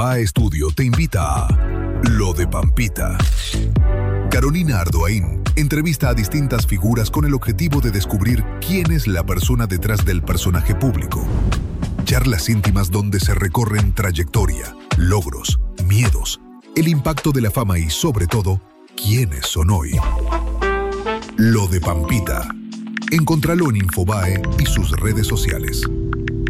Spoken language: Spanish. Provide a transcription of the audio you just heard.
A Estudio te invita a Lo de Pampita. Carolina Ardoain entrevista a distintas figuras con el objetivo de descubrir quién es la persona detrás del personaje público. Charlas íntimas donde se recorren trayectoria, logros, miedos, el impacto de la fama y, sobre todo, quiénes son hoy. Lo de Pampita. Encontralo en Infobae y sus redes sociales.